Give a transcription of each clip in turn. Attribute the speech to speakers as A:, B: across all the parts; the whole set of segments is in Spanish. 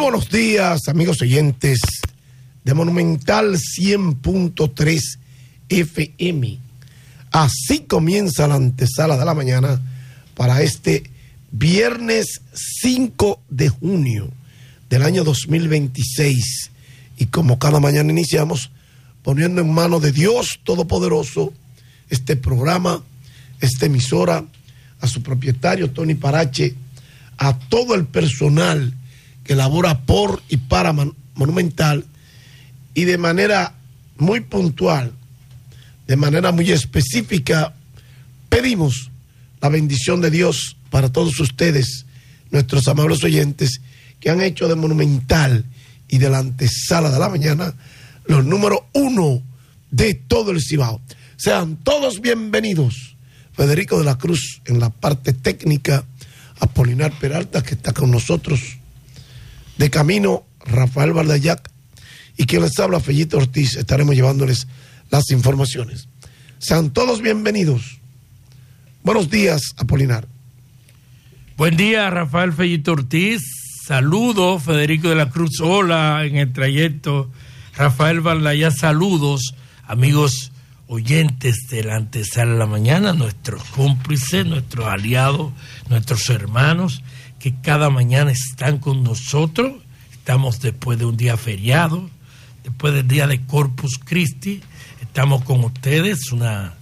A: Buenos días, amigos oyentes de Monumental 100.3 FM. Así comienza la antesala de la mañana para este viernes 5 de junio del año 2026. Y como cada mañana iniciamos poniendo en manos de Dios Todopoderoso este programa, esta emisora, a su propietario Tony Parache, a todo el personal que labora por y para Monumental, y de manera muy puntual, de manera muy específica, pedimos la bendición de Dios para todos ustedes, nuestros amables oyentes, que han hecho de Monumental y de la antesala de la mañana los número 1 de todo el Cibao. Sean todos bienvenidos. Federico de la Cruz en la parte técnica, Apolinar Peralta, que está con nosotros, de camino Rafael Valdayac, y quien les habla, Fellito Ortiz. Estaremos llevándoles las informaciones. Sean todos bienvenidos. Buenos días, Apolinar.
B: Buen día, Rafael Fellito Ortiz. Saludos, Federico de la Cruz. Hola, en el trayecto, Rafael Valdayac. Saludos, amigos oyentes de la antesala de la mañana, nuestros cómplices, nuestros aliados, nuestros hermanos, que cada mañana están con nosotros. Estamos después de un día feriado, después del día de Corpus Christi, estamos con ustedes, una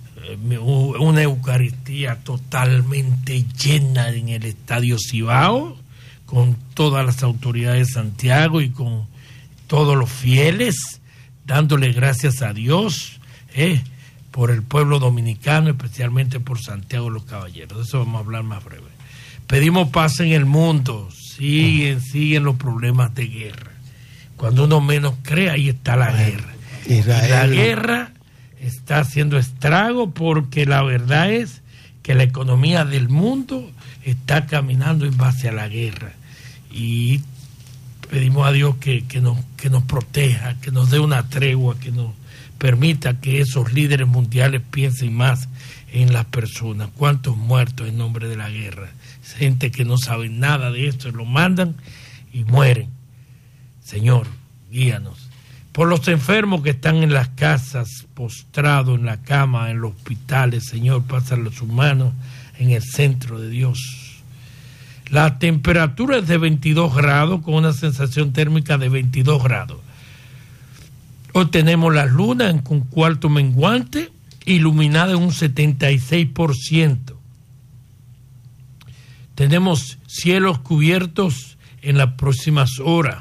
B: Eucaristía totalmente llena en el Estadio Cibao, con todas las autoridades de Santiago y con todos los fieles, dándole gracias a Dios por el pueblo dominicano, especialmente por Santiago de los Caballeros. De eso vamos a hablar más breve. Pedimos paz en el mundo. Siguen los problemas de guerra. Cuando uno menos cree, ahí está la guerra. Y la guerra está haciendo estrago, porque la verdad es que la economía del mundo está caminando en base a la guerra. Y pedimos a Dios que nos proteja, que nos dé una tregua, que nos permita que esos líderes mundiales piensen más en las personas. ¿Cuántos muertos en nombre de la guerra? Gente que no sabe nada de esto, lo mandan y mueren. Señor, guíanos. Por los enfermos que están en las casas, postrados en la cama, en los hospitales, Señor, pásalo sus manos en el centro de Dios. La temperatura es de 22 grados, con una sensación térmica de 22 grados. Hoy tenemos la luna en un cuarto menguante, iluminada en un 76%. Tenemos cielos cubiertos en las próximas horas.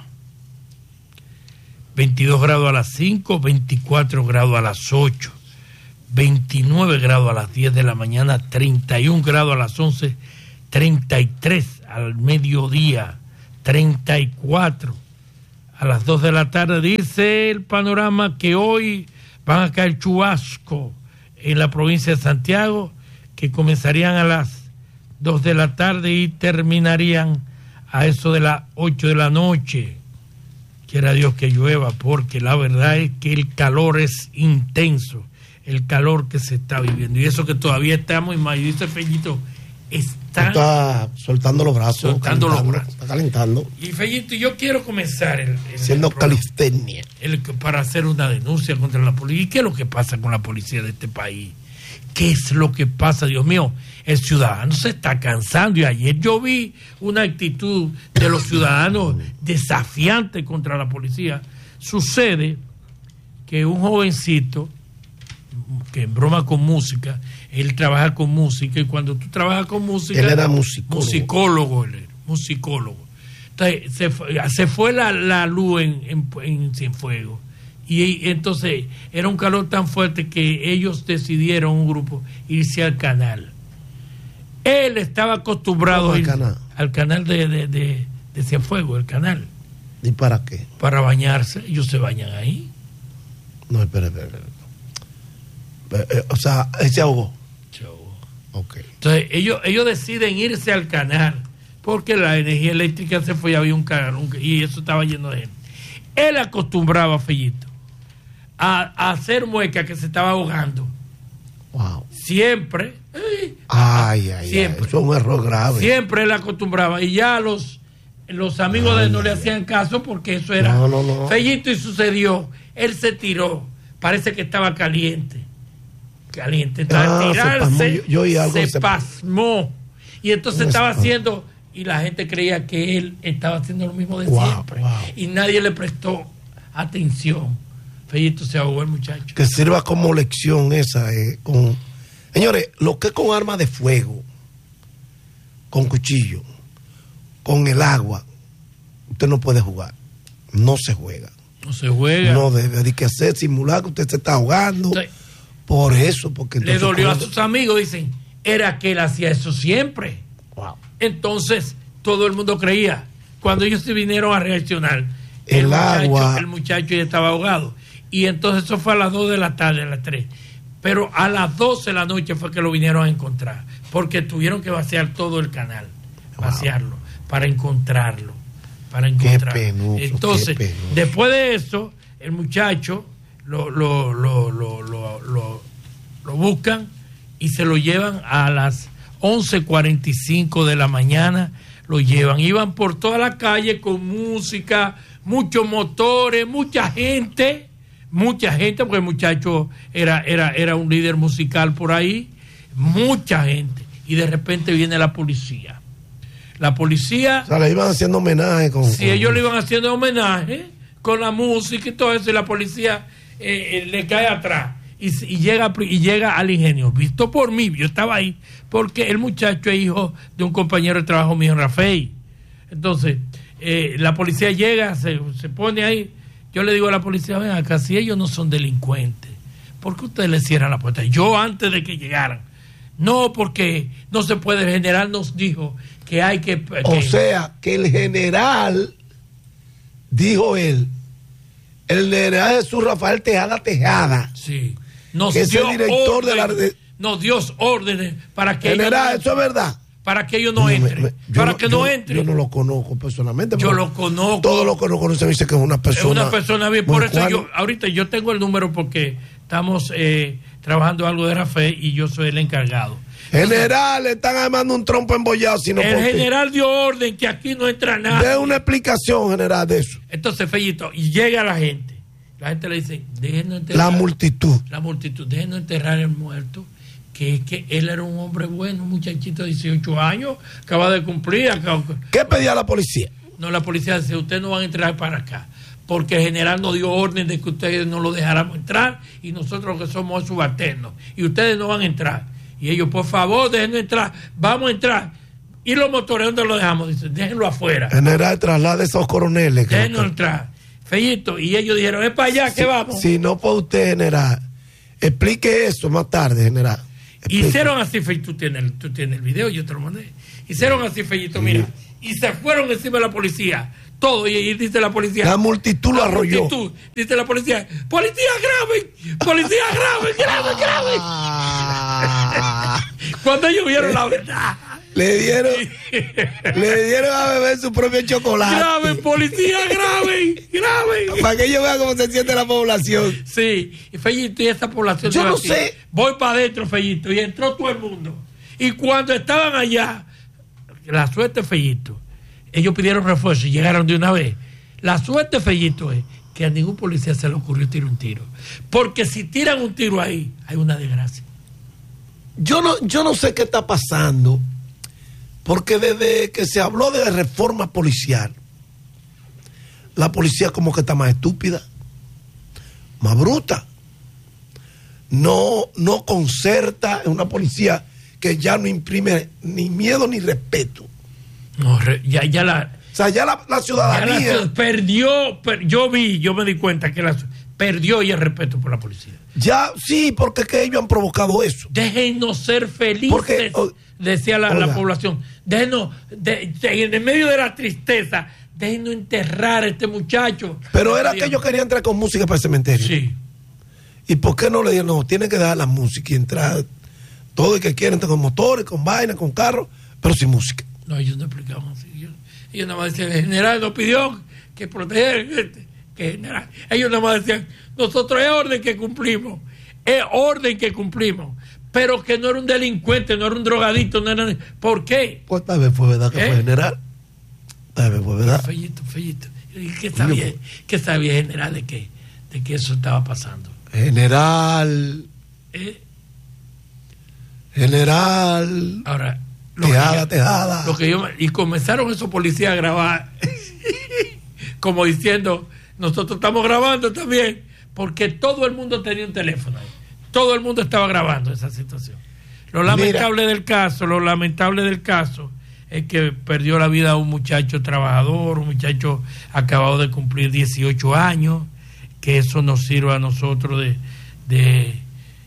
B: 22 grados a las 5, 24 grados a las 8, 29 grados a las 10 de la mañana, 31 grados a las 11, 33 al mediodía, 34 a las 2 de la tarde. Dice el panorama que hoy van a caer chubascos en la provincia de Santiago, que comenzarían a las 2 de la tarde y terminarían a eso de las 8 de la noche. Quiera Dios que llueva, porque la verdad es que el calor es intenso, el calor que se está viviendo. Y eso que todavía estamos en mayo, dice Fellito,
A: está soltando los brazos, está calentando.
B: Y Fellito, yo quiero comenzar
A: haciendo calistenia
B: para hacer una denuncia contra la policía. ¿Y qué es lo que pasa con la policía de este país? ¿Qué es lo que pasa, Dios mío? El ciudadano se está cansando, y ayer yo vi una actitud de los ciudadanos desafiante contra la policía. Sucede que un jovencito que en broma con música, él trabaja con música, y cuando tú trabajas con música,
A: él era musicólogo.
B: Entonces se fue la luz en Cienfuegos. Y entonces era un calor tan fuerte que ellos decidieron, un grupo, irse al canal. Él estaba acostumbrado a ir al canal de Cienfuegos, el canal.
A: ¿Y para qué?
B: Para bañarse. Ellos se bañan ahí.
A: No, espera. O sea, él se ahogó.
B: Okay. Entonces ellos deciden irse al canal porque la energía eléctrica se fue y había un canal y eso estaba lleno de gente. Él acostumbraba, Fellito, a hacer mueca, que se estaba ahogando.
A: Wow.
B: Siempre.
A: Siempre. Eso es un error grave.
B: Siempre él acostumbraba. Y ya los amigos de él no le hacían caso porque eso era Fellito, y sucedió. Él se tiró, parece que estaba caliente. Entonces, al tirarse, se pasmó. Y entonces estaba haciendo, y la gente creía que él estaba haciendo lo mismo de siempre. Y nadie le prestó atención. Fellito se ahogó el muchacho.
A: Que sirva como lección esa. Señores, lo que es con armas de fuego, con cuchillo, con el agua, usted no puede jugar. No se juega.
B: No se juega.
A: No debe de que hacer simular que usted se está ahogando. Sí. Por eso, porque
B: le dolió a sus amigos, dicen, era que él hacía eso siempre. Entonces, todo el mundo creía. Cuando ellos se vinieron a reaccionar, el muchacho ya estaba ahogado. Y entonces eso fue a las 2 de la tarde, a las 3. Pero a las 12 de la noche fue que lo vinieron a encontrar. Porque tuvieron que vaciar todo el canal. Vaciarlo. Para encontrarlo.
A: Qué penoso,
B: entonces, después de eso, el muchacho lo buscan y se lo llevan a las 11:45 de la mañana. Lo llevan. Iban por toda la calle con música, muchos motores, mucha gente, porque el muchacho era un líder musical por ahí, mucha gente. Y de repente viene la policía. La policía...
A: O sea, le iban haciendo homenaje
B: ellos le iban haciendo homenaje con la música y todo eso, y la policía le cae atrás. Y llega al ingenio, visto por mí, yo estaba ahí, porque el muchacho es hijo de un compañero de trabajo mío en Rafael. Entonces, la policía llega, se pone ahí. Yo le digo a la policía, ven acá, si ellos no son delincuentes, ¿por qué ustedes le cierran la puerta? Yo antes de que llegaran. No, porque no se puede. El general nos dijo que hay que...
A: O sea, que el general, dijo él, el general Jesús Rafael Tejada.
B: Sí.
A: Que es el director
B: nos dio órdenes para que
A: general, eso es verdad.
B: Para que ellos no entren. No entren.
A: Yo no lo conozco personalmente.
B: Yo lo conozco.
A: Todo lo que lo conocen dice que es una persona.
B: Es una persona bien. Por eso ahorita yo tengo el número porque estamos trabajando algo de Rafael y yo soy el encargado.
A: General, le están armando un trompo embollado.
B: El general dio orden que aquí no entra nada.
A: Dé una explicación, general, de eso.
B: Entonces, Fellito, y llega la gente. La gente le dice, déjenos enterrar.
A: La multitud,
B: déjenos enterrar el muerto. Que él era un hombre bueno, un muchachito de 18 años, acaba de cumplir.
A: ¿Qué pedía la policía?
B: No, la policía dice, ustedes no van a entrar para acá, porque el general nos dio orden de que ustedes no lo dejáramos entrar, y nosotros que somos subalternos, y ustedes no van a entrar. Y ellos, por favor, déjenos entrar, vamos a entrar. Y los motores, ¿dónde lo dejamos? Dicen, déjenlo afuera.
A: General, traslade esos coroneles.
B: Déjenos entrar. Fellito, y ellos dijeron, es para allá que vamos.
A: Si no para usted, general, explique eso más tarde, general.
B: Hicieron así, Fellito, tú tienes el video, yo te lo mandé. Hicieron así, Fellito, mira, y se fueron encima de la policía, todo, y dice la policía.
A: La multitud lo arrolló.
B: Dice la policía, policía grave. Cuando ellos vieron la verdad.
A: Le dieron a beber su propio chocolate.
B: Grave, policía, grave.
A: Para que ellos vean cómo se siente la población.
B: Sí, y Fellito, y esa población.
A: Yo no sé.
B: Voy para adentro, Fellito, y entró todo el mundo. Y cuando estaban allá, la suerte, Fellito, ellos pidieron refuerzo y llegaron de una vez. La suerte, Fellito, es que a ningún policía se le ocurrió tirar un tiro. Porque si tiran un tiro ahí, hay una desgracia.
A: Yo no sé qué está pasando. Porque desde que se habló de reforma policial, la policía como que está más estúpida, más bruta. No concerta, es una policía que ya no imprime ni miedo ni respeto.
B: No, ya la...
A: O sea, ya la ciudadanía...
B: perdió, yo me di cuenta que perdió ya el respeto por la policía.
A: Ya, sí, porque es que ellos han provocado eso.
B: Déjenos ser felices, decía la población. Déjenos, en el medio de la tristeza, déjenos enterrar a este muchacho.
A: Pero era que ellos querían entrar con música para el cementerio.
B: Sí.
A: ¿Y por qué no le dijeron, no, tienen que dar la música y entrar todo el que quieren, entrar con motores, con vainas, con carros, pero sin música?
B: No, ellos no explicaban así. Ellos nada más decían, el general nos pidió que proteger, que general. Ellos nada más decían, nosotros es orden que cumplimos, pero que no era un delincuente, no era un drogadito, no era... ¿Por qué?
A: Pues tal vez fue verdad que fue general. Pues, ¿verdad?
B: Fellito. ¿Y qué sabía general de que eso estaba pasando?
A: General.
B: Ahora,
A: Tejada.
B: Y comenzaron esos policías a grabar, como diciendo, nosotros estamos grabando también, porque todo el mundo tenía un teléfono ahí. Todo el mundo estaba grabando esa situación. Lo lamentable del caso es que perdió la vida un muchacho trabajador, un muchacho acabado de cumplir 18 años, que eso nos sirva a nosotros de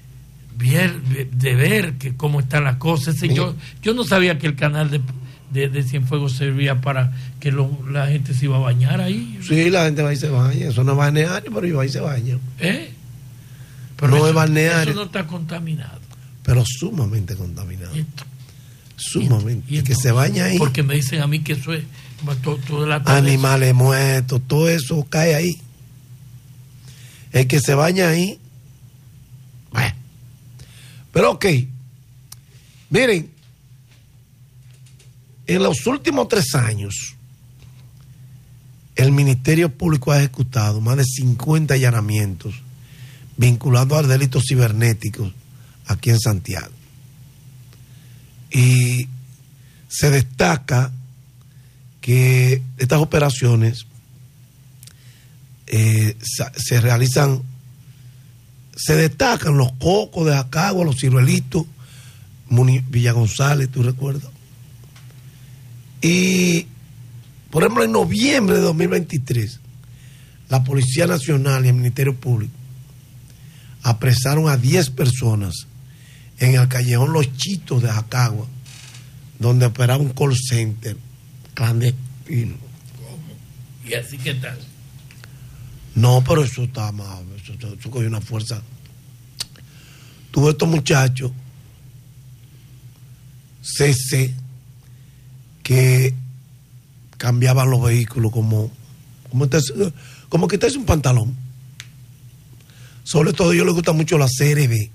B: ver que cómo están las cosas. Yo no sabía que el canal de Cienfuegos servía para que la gente se iba a bañar ahí.
A: Sí, la gente va y se baña. Eso no es balneario, pero iba y se baña.
B: Pero
A: no es balneario.
B: Eso no está contaminado.
A: Pero sumamente contaminado. Sumamente.
B: Y
A: que se baña ahí.
B: Porque me dicen a mí que eso es todo la
A: animales muertos, todo eso cae ahí. El que se baña ahí. Bueno. Pero ok. Miren, en los últimos 3 años, el Ministerio Público ha ejecutado más de 50 allanamientos vinculados a delitos cibernéticos aquí en Santiago. Y se destaca que estas operaciones se realizan, se destacan los Cocos de Jacagua, los Ciruelitos, Villa González, ¿tú recuerdas? Y, por ejemplo, en noviembre de 2023, la Policía Nacional y el Ministerio Público apresaron a 10 personas en el callejón Los Chitos de Jacagua, donde operaba un call center clandestino.
B: ¿Cómo? ¿Y así qué tal?
A: No, pero eso está mal, eso cogió una fuerza. Tuve estos muchachos, CC, que cambiaban los vehículos como quitarse un pantalón. Sobre todo a ellos les gusta mucho la CRB.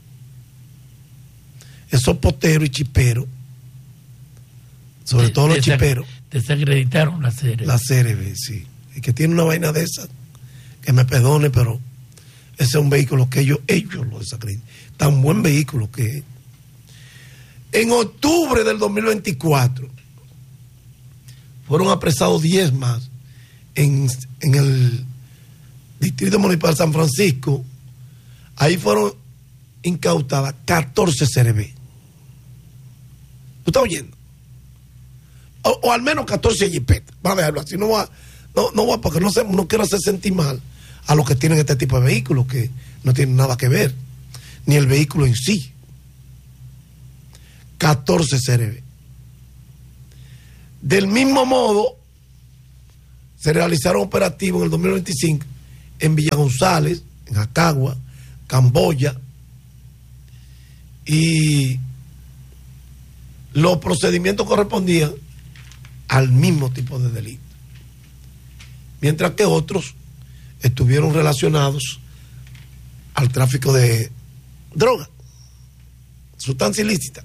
A: Esos poteros y chiperos, sobre todo los chiperos.
B: Desacreditaron la CRB. La
A: CRB, sí. Y que tiene una vaina de esas, que me perdone, pero ese es un vehículo que ellos lo desacreditan. Tan buen vehículo que es. En octubre del 2024 fueron apresados 10 más en el Distrito Municipal de San Francisco. Ahí fueron incautadas 14 CRB. ¿Tú estás oyendo? O al menos 14 jipetas. Vamos a dejarlo así. No va porque no quiero hacer sentir mal a los que tienen este tipo de vehículos que no tienen nada que ver, ni el vehículo en sí. 14 CRB. Del mismo modo, se realizaron operativos en el 2025 en Villa González, en Jacagua, Camboya, y los procedimientos correspondían al mismo tipo de delito, mientras que otros estuvieron relacionados al tráfico de droga, sustancia ilícita.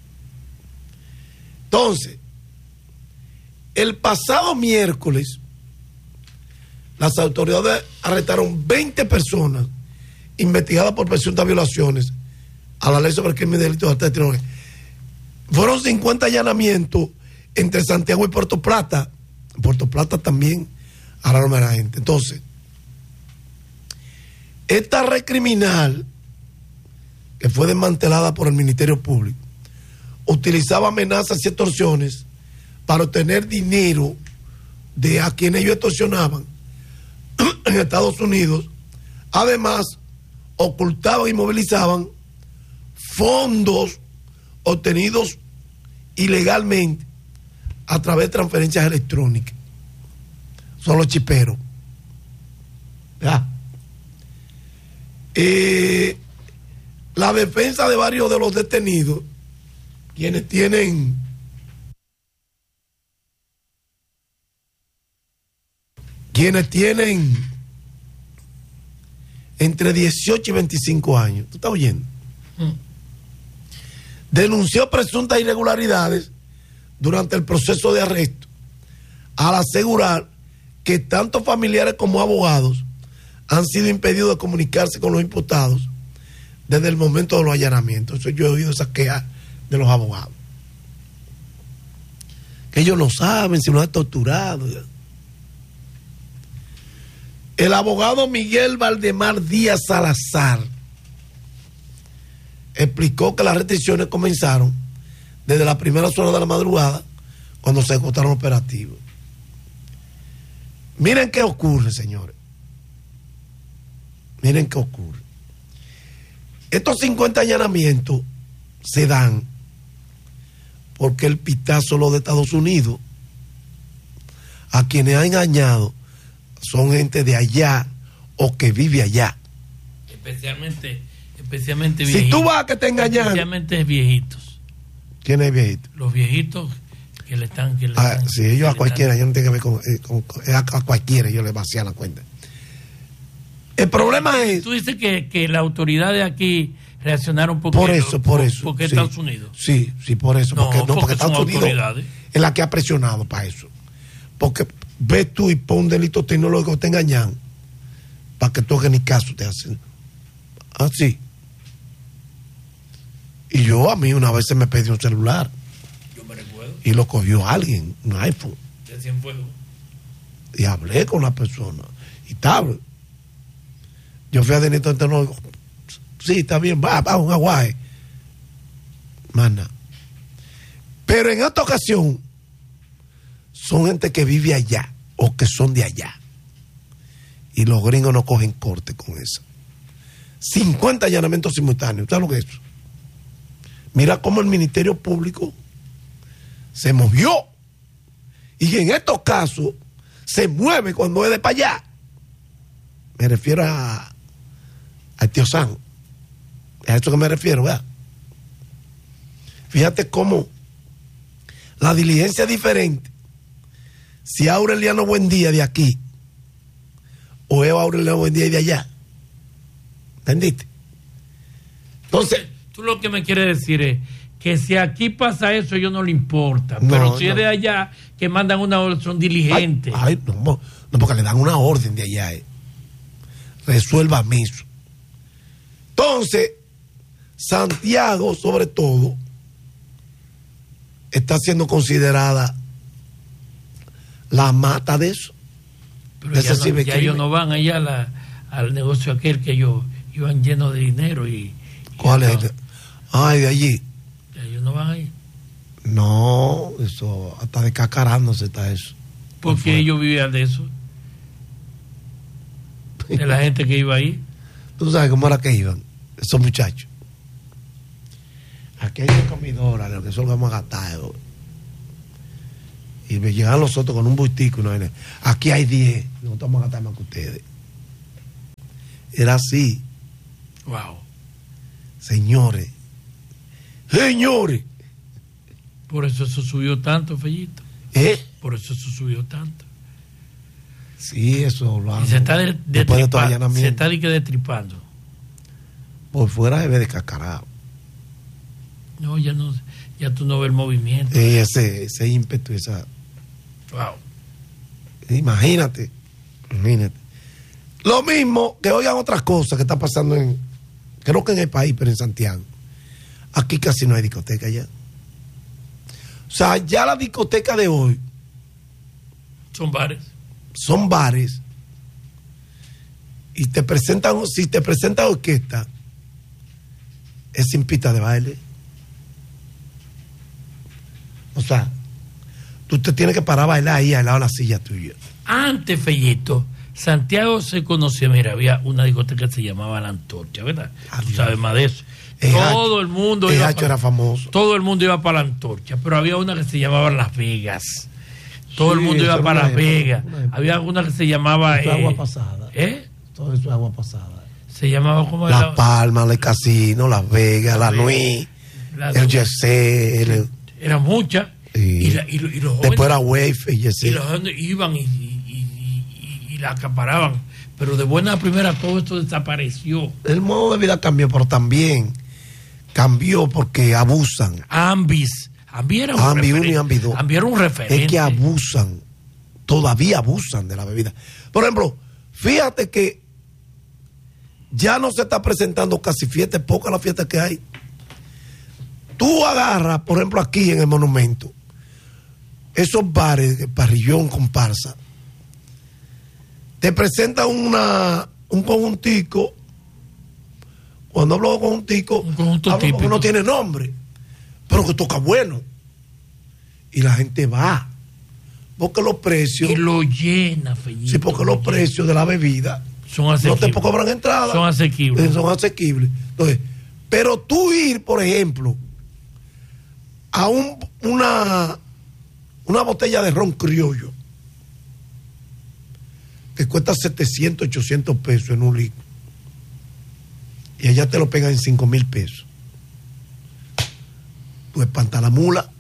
A: Entonces, el pasado miércoles, las autoridades arrestaron 20 personas investigadas por presuntas violaciones a la ley sobre el crimen y delitos de alta tecnología. Fueron 50 allanamientos entre Santiago y Puerto Plata. En Puerto Plata también agarraron a la gente. Entonces, esta red criminal, que fue desmantelada por el Ministerio Público, utilizaba amenazas y extorsiones para obtener dinero de a quienes ellos extorsionaban en Estados Unidos. Además, ocultaban y movilizaban fondos obtenidos ilegalmente a través de transferencias electrónicas. Son los chiperos. ¿Ya? La defensa de varios de los detenidos, quienes tienen entre 18 y 25 años, ¿tú estás oyendo? Denunció presuntas irregularidades durante el proceso de arresto, al asegurar que tanto familiares como abogados han sido impedidos de comunicarse con los imputados desde el momento de los allanamientos. Eso yo he oído esas quejas de los abogados. Que ellos no saben si los han torturado. El abogado Miguel Valdemar Díaz Salazar explicó que las restricciones comenzaron desde la primera hora de la madrugada cuando se ejecutaron operativos. Miren qué ocurre, señores. Miren qué ocurre. Estos 50 allanamientos se dan porque el pitazo de Estados Unidos, a quienes ha engañado, son gente de allá o que vive allá.
B: Especialmente viejitos.
A: Si tú vas a que te engañan.
B: Especialmente viejitos.
A: ¿Quién es viejito?
B: Los viejitos que le están.
A: Sí, ellos a cualquiera, yo no tengo que ver a cualquiera, ellos le vacían la cuenta. El problema es.
B: Tú dices que las autoridades aquí reaccionaron porque.
A: Por eso.
B: Porque
A: sí,
B: Estados Unidos.
A: Sí, por eso. Porque Estados Unidos
B: autoridades.
A: es la que ha presionado para eso. Porque ves tú y pon un delito tecnológico, te engañan, para que tú hagas ni caso te hacen. Así. Y a mí una vez se me pidió un celular.
B: Yo me recuerdo.
A: Y lo cogió alguien, un iPhone.
B: De Cienfuegos.
A: Y hablé con la persona. Y tal. Yo fui a delito tecnológico. Sí, está bien, va un aguaje. Mana. Pero en esta ocasión son gente que vive allá o que son de allá. Y los gringos no cogen corte con eso. 50 allanamientos simultáneos. ¿Sabes lo que es eso? Mira cómo el Ministerio Público se movió. Y en estos casos se mueve cuando es de para allá. Me refiero al tío San. Es a eso que me refiero, ¿verdad? Fíjate cómo la diligencia es diferente. Si Aureliano Buendía de aquí o es Aureliano Buendía de allá. ¿Entendiste? Entonces,
B: tú lo que me quieres decir es que si aquí pasa eso, a ellos no le importa. Pero si es de allá, que mandan una orden, son diligentes.
A: No, porque le dan una orden de allá. Resuélvame eso. Entonces, Santiago, sobre todo, está siendo considerada la mata de eso.
B: Pero ya ellos no van allá al negocio aquel que ellos iban llenos de dinero.
A: ¿Cuál es? De allí.
B: Ya ellos no van ahí.
A: No, eso, hasta descacarándose está eso.
B: ¿Por qué ellos vivían de eso? De la gente que iba ahí.
A: Tú sabes cómo era que iban esos muchachos. Aquí hay una comidora, lo que solo vamos a gastar. Y me llegan los otros con un bustico. ¿No? Aquí hay 10, nosotros vamos a gastar más que ustedes. Era así.
B: Wow.
A: Señores.
B: Por eso subió tanto, Fellito. Por eso subió tanto.
A: Sí, eso lo hago.
B: Y se está destripando.
A: Por fuera se ve descascarado.
B: No, ya tú no ves el movimiento.
A: Ese ímpetu, esa.
B: Wow.
A: Imagínate. Lo mismo que oigan otras cosas que está pasando creo que en el país, pero en Santiago. Aquí casi no hay discoteca ya. O sea, ya la discoteca de hoy son bares y te presentan, si te presentan orquesta, es sin pista de baile. O sea, tú te tienes que parar a bailar ahí al lado de la silla tuya.
B: Antes, Fellito, Santiago se conocía, mira, había una discoteca que se llamaba La Antorcha, ¿verdad? Tú sabes más de eso. Todo el mundo
A: era famoso.
B: Todo el mundo iba para La Antorcha, pero había una que se llamaba Las Vegas. Todo el mundo iba para Las Vegas. Había una que se llamaba...
A: agua pasada. Todo eso es agua pasada.
B: Se llamaba como...
A: Las Palmas, el Casino, Las Vegas, la Nuit, el Jersey.
B: Eran muchas. Y los jóvenes...
A: Después era Wave y Jersey.
B: Y los jóvenes iban y la acaparaban. Pero de buena primera todo esto desapareció.
A: El modo de vida cambió, pero también cambió porque abusan.
B: Ambi era un referente.
A: Es que abusan todavía abusan de la bebida. Por ejemplo, fíjate que ya no se está presentando casi fiestas, pocas las fiestas que hay. Tú agarras, por ejemplo, aquí en el Monumento, esos bares de parrillón, comparsa, te presentan un conjuntico. Cuando hablo de conjuntico, hablo porque no tiene nombre, pero que toca bueno. Y la gente va. Porque los precios.
B: Y lo llena, Fellito.
A: Sí, porque los precios de la bebida
B: son asequibles.
A: No te cobran entrada.
B: Son asequibles.
A: Son asequibles. Entonces, pero tú ir, por ejemplo, a una botella de ron criollo que cuesta 700, 800 pesos en un litro, y allá te lo pegan en 5,000 pesos. Tú espantas la mula.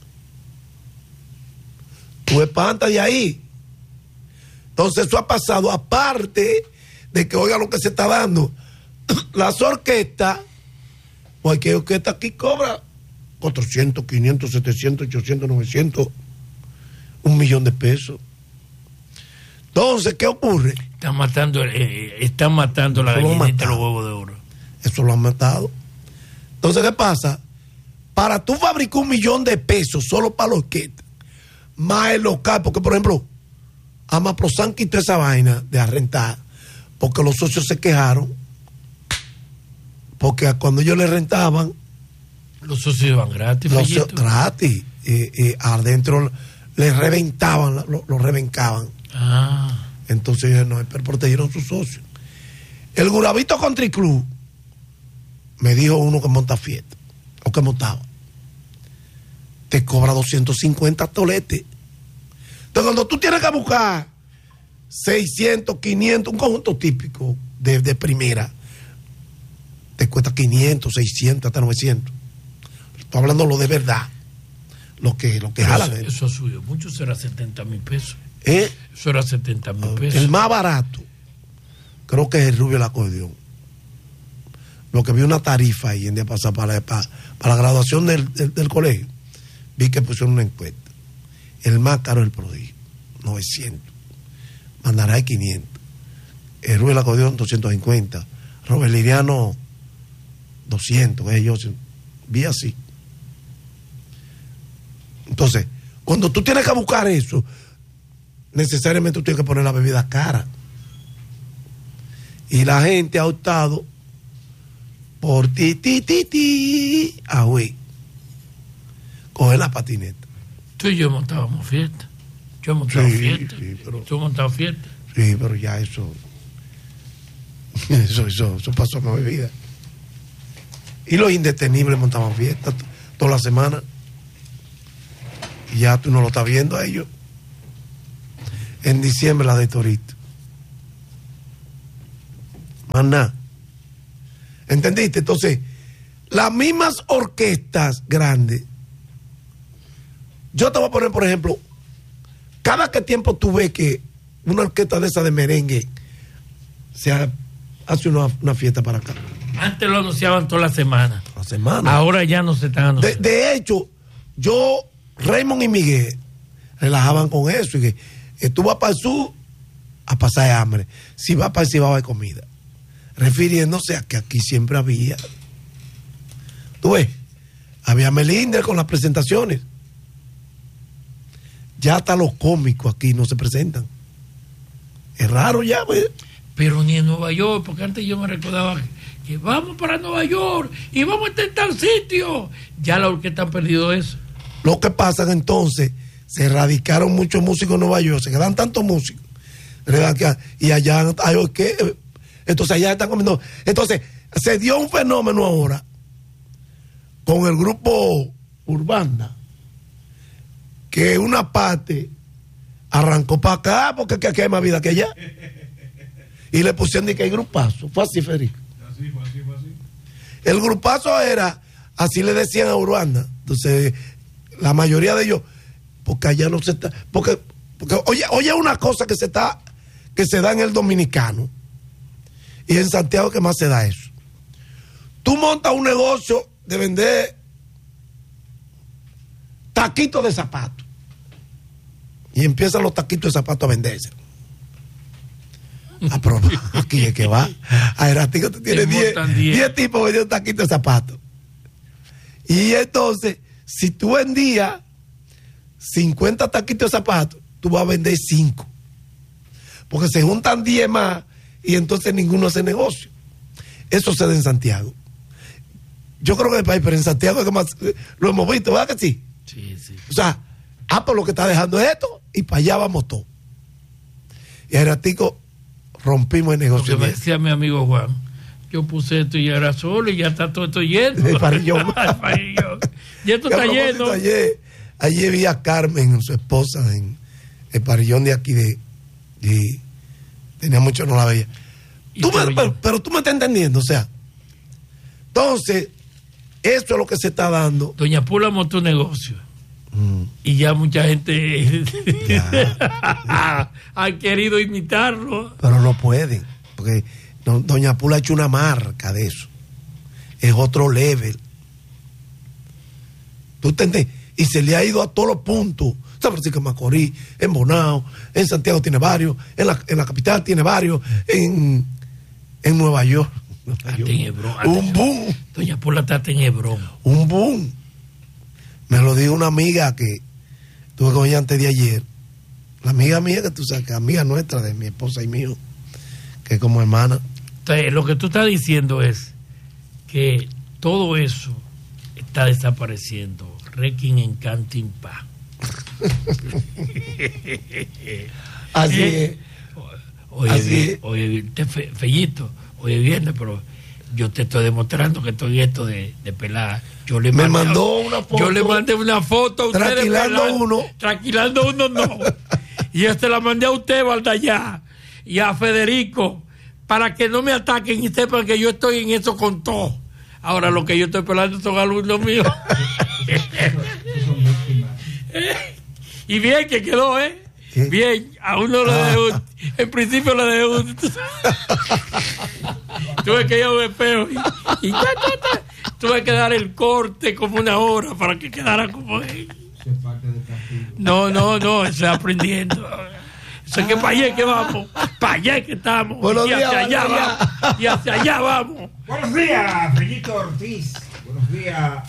A: Tú espantas de ahí. Entonces eso ha pasado, aparte de que oiga lo que se está dando. Las orquestas, cualquier orquesta aquí cobra 400, 500, 700, 800, 900, 1,000,000 de pesos. Entonces, ¿qué ocurre?
B: Están matando la gallinita de los huevos de oro.
A: Eso lo han matado. Entonces, ¿qué pasa? Para tú fabricar 1,000,000 de pesos solo para la orquesta, más el local, porque por ejemplo, Amaprosan quitó esa vaina de rentar, porque los socios se quejaron, porque cuando ellos le rentaban,
B: los socios iban gratis.
A: Gratis. Adentro les reventaban, lo revencaban. Entonces ellos no, pero protegieron sus socios. El Guravito Country Club, me dijo uno que monta fiesta, o que montaba, te cobra 250 toletes. Entonces, cuando tú tienes que buscar 600, 500, un conjunto típico de primera, te cuesta 500, 600, hasta 900. Estoy hablando lo de verdad. Lo que jalan.
B: Eso ha subido mucho, será 70,000 pesos.
A: Eso
B: era 70,000 pesos.
A: El más barato, creo que es el Rubio del Acordeón. Lo que vi una tarifa ahí en día pasado para la graduación del colegio, vi que pusieron una encuesta. El más caro es el Prodigio, 900. Mandaray 500. El Rubio del Acordeón 250. Robert Liriano 200. Vi así. Entonces, cuando tú tienes que buscar eso, necesariamente tú tienes que poner la bebida cara. Y la gente ha optado por coger la patineta.
B: Tú y yo montábamos fiesta. Yo he montado fiesta. Sí, pero, ¿tú has montado fiesta?
A: Sí, pero ya eso pasó con la bebida. Y los indetenibles montaban fiesta toda la semana. Y ya tú no lo estás viendo a ellos. En diciembre la de Torito. Más nada. ¿Entendiste? Entonces, las mismas orquestas grandes. Yo te voy a poner, por ejemplo, cada que tiempo tú ves que una orquesta de esa de merengue hace una fiesta para acá.
B: Antes lo anunciaban toda la semana.
A: La semana.
B: Ahora ya no se están anunciando.
A: De hecho, Raymond y Miguel relajaban con eso. Y que tú vas para el sur a pasar hambre. Si vas para el Cibao hay comida. Refiriéndose a que aquí siempre había. Tú ves, había Melindre con las presentaciones. Ya hasta los cómicos aquí no se presentan. Es raro ya, pues.
B: Pero ni en Nueva York, porque antes yo me recordaba que vamos para Nueva York y vamos a intentar sitio. Ya la orquesta han perdido eso.
A: Lo que pasa es que entonces se erradicaron muchos músicos en Nueva York, se quedan tantos músicos. Y allá hay orquesta. Entonces allá están comiendo. Entonces se dio un fenómeno ahora con el grupo Urbana, que una parte arrancó para acá porque aquí hay más vida que allá. Y le pusieron de que hay grupazo. Fue así, Federico.
C: Fue así.
A: El grupazo era, así le decían a Urbana. Entonces, la mayoría de ellos, porque allá no se está. Porque oye una cosa que se da en el dominicano. Y en Santiago que más se da eso. Tú montas un negocio de vender taquitos de zapatos. y empiezan los taquitos de zapatos a venderse. A probar, aquí es que va. A Eratico tú tienes 10 tipos vendiendo taquitos de zapatos. Y entonces, si tú vendías 50 taquitos de zapatos, tú vas a vender 5. Porque se juntan 10 más y entonces ninguno hace negocio. Eso se da en Santiago. Yo creo que en el país, pero en Santiago es que más lo hemos visto, ¿verdad que sí?
B: Sí.
A: O sea, por lo que está dejando es esto y para allá vamos todos. Y a Eratico rompimos el negocio.
B: Lo que me decía mi amigo Juan, yo puse esto y era solo y ya está todo esto lleno.
A: El parrillón.
B: Y esto está lleno.
A: Ayer vi a Carmen, su esposa, en el parrillón de aquí y tenía mucho no la veía. Pero tú me estás entendiendo, o sea. Entonces, esto es lo que se está dando.
B: Doña Pula montó un negocio. Y ya mucha gente ha querido imitarlo.
A: Pero no pueden, porque Doña Pula ha hecho una marca de eso. Es otro level. ¿Tú entiendes? Y se le ha ido a todos los puntos. San Francisco de Macorís, en Bonao, en Santiago tiene varios, en la capital tiene varios, en Nueva York. Un boom.
B: Doña Pula está en Hebrón.
A: Un boom. Me lo dijo una amiga que tuve con ella antes de ayer. La amiga mía, que tú sabes, que amiga nuestra, de mi esposa y mío, que es como hermana.
B: Entonces, lo que tú estás diciendo es que todo eso está desapareciendo. Requiem en Cantin Pa.
A: Así es.
B: Oye, Fellito, oye, viernes, pero yo te estoy demostrando que estoy esto de pelada.
A: Me mandó una foto.
B: Yo le mandé una foto a usted. Tranquilando uno, no. Y yo se la mandé a usted, Valdallá, y a Federico, para que no me ataquen y sepan que yo estoy en eso con todo. Ahora lo que yo estoy pelando son alumnos míos. Y bien que quedó, ¿eh? ¿Qué? Bien, a uno lo dejó. En principio lo dejó. Tuve que ir a un espejo y tuve que dar el corte como una hora para que quedara como él.
C: Eso es parte del castigo.
B: No, estoy aprendiendo. Eso es que para allá que vamos, para allá que estamos.
A: Buenos días,
B: hacia allá vamos. Y hacia allá vamos.
C: Buenos días, Fellito Ortiz. Buenos días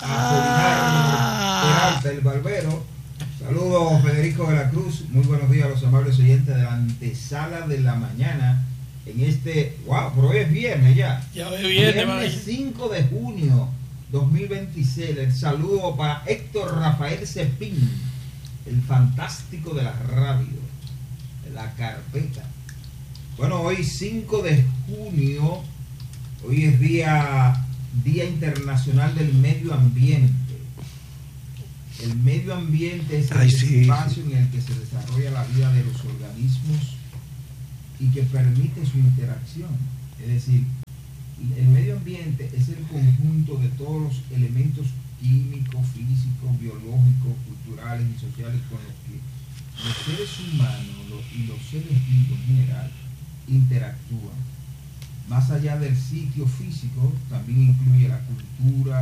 C: a Peralta, el barbero. Saludos, Federico de la Cruz. Muy buenos días a los amables oyentes de la antesala de la mañana. En pero hoy es viernes ya.
B: Ya es viernes
C: 5 de junio 2026. El saludo para Héctor Rafael Cepín, el fantástico de la radio, de la carpeta. Bueno, hoy 5 de junio, hoy es Día Internacional del Medio Ambiente. El medio ambiente es el espacio en el que se desarrolla la vida de los organismos y que permite su interacción. Es decir, el medio ambiente es el conjunto de todos los elementos químicos, físicos, biológicos, culturales y sociales con los que los seres humanos y los seres vivos en general interactúan. Más allá del sitio físico, también incluye la cultura,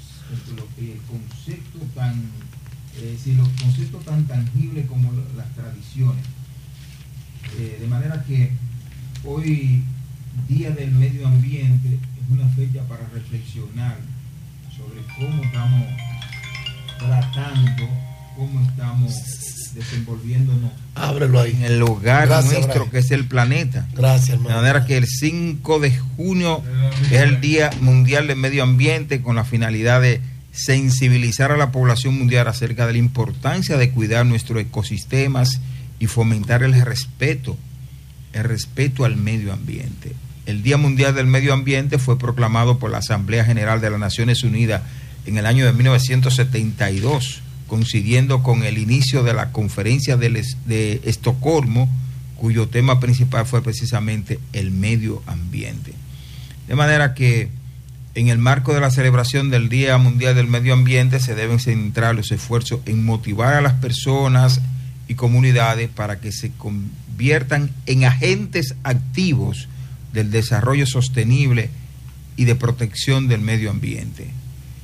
C: los conceptos tan tangibles como las tradiciones. De manera que hoy, Día del Medio Ambiente, es una fecha para reflexionar sobre cómo estamos tratando, cómo estamos desenvolviéndonos.
A: Ábrelo ahí.
C: En el lugar nuestro, Brian, que es el planeta.
A: Gracias, hermano.
C: De manera que el 5 de junio es el Día Mundial del Medio Ambiente, con la finalidad de sensibilizar a la población mundial acerca de la importancia de cuidar nuestros ecosistemas y fomentar el respeto al medio ambiente. El Día Mundial del Medio Ambiente fue proclamado por la Asamblea General de las Naciones Unidas en el año de 1972, coincidiendo con el inicio de la Conferencia de Estocolmo, cuyo tema principal fue precisamente el medio ambiente. De manera que en el marco de la celebración del Día Mundial del Medio Ambiente se deben centrar los esfuerzos en motivar a las personas y comunidades para que se conviertan en agentes activos del desarrollo sostenible y de protección del medio ambiente.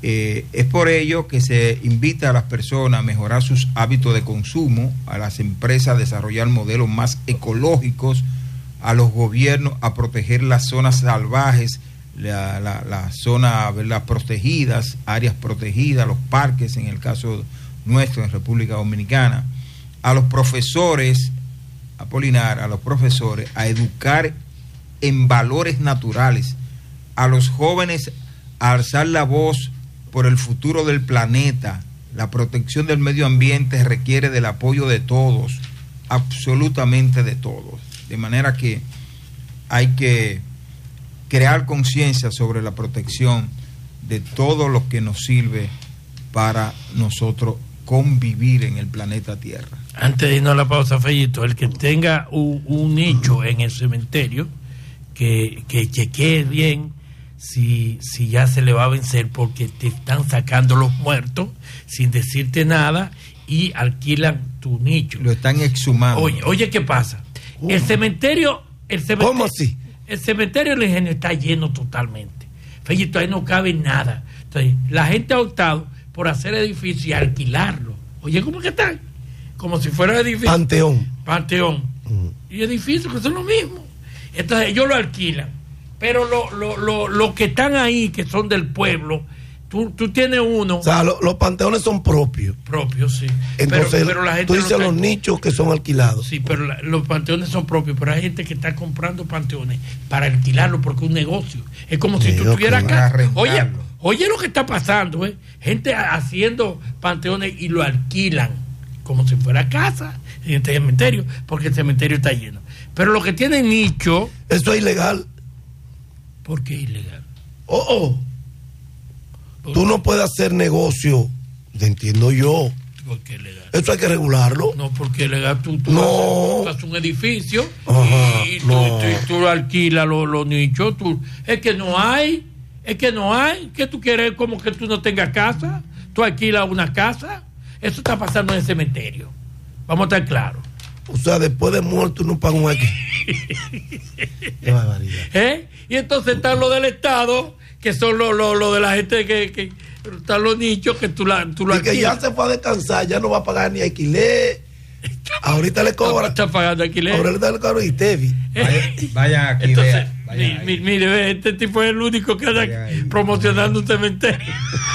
C: Es por ello que se invita a las personas a mejorar sus hábitos de consumo, a las empresas a desarrollar modelos más ecológicos, a los gobiernos a proteger las zonas salvajes, las zonas, ¿verdad?, protegidas, áreas protegidas, los parques, en el caso nuestro en República Dominicana, a los profesores, Apolinar, a los profesores a educar en valores naturales, a los jóvenes a alzar la voz por el futuro del planeta. La protección del medio ambiente requiere del apoyo de todos, absolutamente de todos, de manera que hay que crear conciencia sobre la protección de todo lo que nos sirve para nosotros convivir en el planeta Tierra.
B: Antes de irnos a la pausa, Fellito, el que tenga un nicho en el cementerio, que chequee bien si ya se le va a vencer, porque te están sacando los muertos sin decirte nada y alquilan tu nicho.
C: Lo están exhumando.
B: Oye, ¿qué pasa? El cementerio...
A: ¿Cómo así?
B: El cementerio del Ingenio está lleno totalmente. Fellito, ahí no cabe nada. Entonces, la gente ha optado por hacer edificios y alquilarlo. Oye, ¿cómo que están? Como si fuera edificio. Panteón. Y edificios que son lo mismo. Entonces, ellos lo alquilan. Pero los que están ahí, que son del pueblo, tú tienes uno.
A: O sea, los panteones son propios.
B: Propios, sí.
A: Entonces,
B: pero la gente
A: tú dices los nichos que son alquilados.
B: Sí, pero los panteones son propios, pero hay gente que está comprando panteones para alquilarlo porque es un negocio. Es como si tú tuvieras acá. Oye lo que está pasando, ¿eh? Gente haciendo panteones y lo alquilan como si fuera casa en el cementerio, porque el cementerio está lleno. Pero lo que tiene nicho...
A: Eso es ilegal.
B: ¿Por qué ilegal?
A: Tú no puedes hacer negocio, te entiendo yo.
B: ¿Por qué ilegal?
A: Eso hay que regularlo.
B: No, porque ilegal. Tú haces un edificio.
A: Ajá,
B: y tú lo alquilas los nichos. Es que no hay. ¿Qué tú quieres? Como que tú no tengas casa. Tú alquilas una casa. Eso está pasando en el cementerio. Vamos a estar claros.
A: O sea, después de muerto no paga un aquí. Qué barbaridad.
B: Y entonces están los del Estado, que son lo de la gente que están los nichos que tú lo alquilas.
A: Y que ya se fue a descansar, ya no va a pagar ni alquiler. Ahorita le cobra.
B: Está pagando alquiler.
A: Ahorita le cobra ITEVI.
C: Vayan aquí.
B: Entonces,
C: vayan
B: mire, este tipo es el único que anda promocionando un cementerio.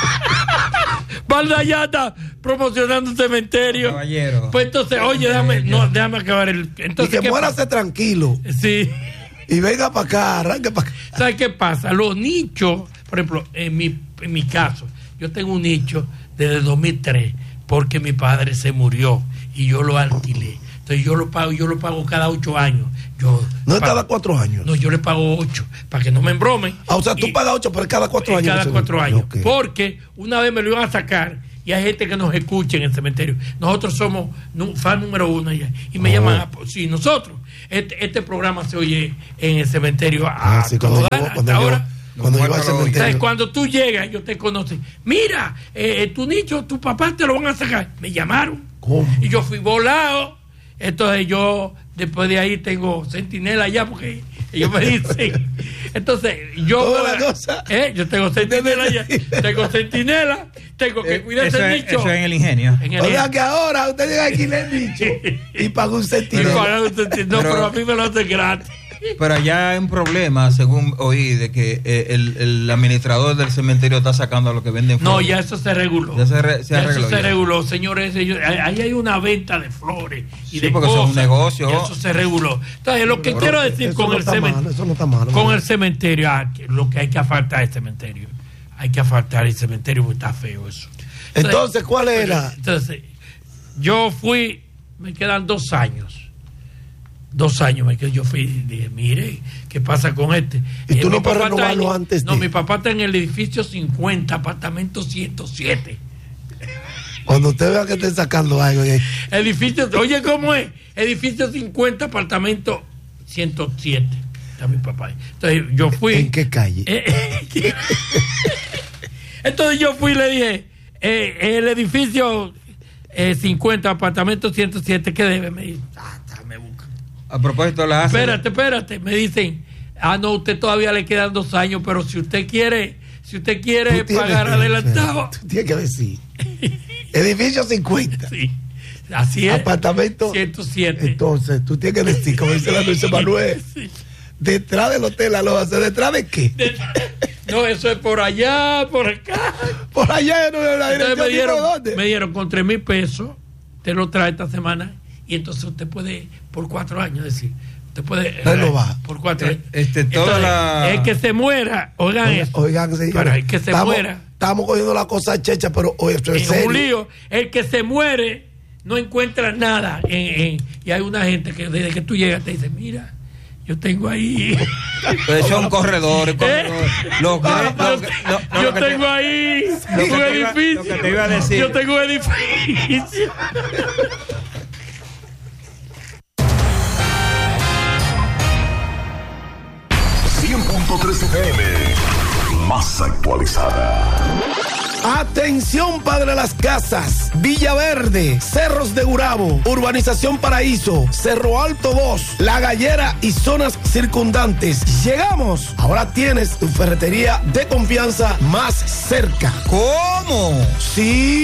B: Valdayata promocionando un cementerio.
C: Caballero.
B: Pues entonces, oye, déjame acabar entonces,
A: y que muérase tranquilo.
B: Sí.
A: Y venga para acá, arranque para acá.
B: ¿Sabes qué pasa? Los nichos, por ejemplo, en mi caso, yo tengo un nicho desde 2003 porque mi padre se murió y yo lo alquilé. Entonces yo lo pago cada 8 años.
A: No es cada 4 años.
B: No, yo le pago 8 para que no me embromen.
A: O sea, tú pagas 8, pero cada 4 años.
B: Cada 4 años.
A: Okay.
B: Porque una vez me lo iban a sacar y hay gente que nos escucha en el cementerio. Nosotros somos fan número 1 allá. Y me llaman, sí, nosotros. Este programa se oye en el cementerio
A: hasta ahora. Cuando yo al cementerio.
B: Cuando tú llegas, ellos te conocen. Mira, tu nicho, tu papá te lo van a sacar. Me llamaron.
A: ¿Cómo?
B: Y yo fui volado. Entonces yo, después de ahí, tengo centinela allá porque ellos me dicen. Entonces, yo tengo centinela allá. Tengo centinela. Tengo que cuidar ese nicho.
C: Eso es en el Ingenio.
A: O sea que ahora usted llega aquí en el nicho y paga un centinela.
B: No, pero a mí me lo hacen gratis.
C: Pero allá hay un problema, según oí, de que el administrador del cementerio está sacando a lo que venden flores.
B: No, ya eso se reguló.
C: Ya se arregló.
B: Eso se reguló, señores. Ahí hay una venta de flores y de
C: porque
B: cosas.
C: Eso es un negocio.
B: Eso se reguló. Entonces, lo que quiero decir con el cementerio.
A: Eso no está malo.
B: Con el cementerio, lo que hay que asfaltar el cementerio. Hay que asfaltar el cementerio porque está feo eso.
A: Entonces, ¿cuál era?
B: Entonces, yo fui, me quedan 2 años. 2 años me quedé, yo fui y dije, mire, ¿qué pasa con este?
A: ¿Y tú no puedes renovarlo antes de?
B: No, mi papá está en el edificio 50, apartamento 107.
A: Cuando usted vea que esté sacando algo ahí.
B: Edificio, oye, ¿cómo es? Edificio 50, apartamento 107. Está mi papá ahí. Entonces yo fui.
A: ¿En qué calle?
B: Entonces yo fui y le dije, el edificio 50, apartamento 107, ¿qué debe? Me dice, me buscan.
C: A propósito de la ACE.
B: Espérate. Me dicen, no, usted todavía le quedan 2 años, pero si usted quiere Si usted quiere pagar adelantado.
A: Tú tienes que decir. Edificio 50.
B: Sí. Así es.
A: Apartamento
B: 107.
A: Entonces, tú tienes que decir, como dice la Luis Manuel,
B: Sí.
A: detrás del Hotel Aloha, ¿detrás de qué?
B: No, eso es por allá, por acá.
A: Por allá no veo la
B: Entonces
A: dirección. ¿Dónde?
B: me dieron con 3,000 pesos, te lo trae esta semana, y entonces usted puede, por 4 años, decir, usted puede
A: renovar.
B: por 4 años.
C: Toda la...
B: El que se muera, oigan eso.
A: Oigan, señores,
B: Para el que se muera.
A: Estamos cogiendo la cosa checha, pero oye, esto es
B: Es
A: serio.
B: un lío. El que se muere no encuentra nada. Y hay una gente que desde que tú llegas te dice, mira, yo tengo ahí.
C: Pues son corredores.
B: Yo tengo ahí un edificio.
C: Lo que te iba a decir.
B: Yo tengo un edificio.
D: FM, más actualizada.
A: Atención, padre de las casas, Villaverde, Cerros de Gurabo, Urbanización Paraíso, Cerro Alto 2, La Gallera y zonas circundantes. Llegamos. Ahora tienes tu ferretería de confianza más cerca.
C: ¿Cómo?
A: Sí.